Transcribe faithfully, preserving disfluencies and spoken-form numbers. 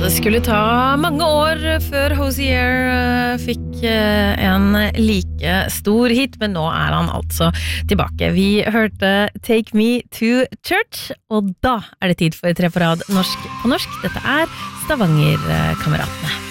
Det skulle ta mange år før Hozier fikk en like stor hit, men nå er han altså tilbake. Vi hørte Take Me to Church, og da er det tid for tre på rad norsk på norsk. Dette er Stavanger-kameratene.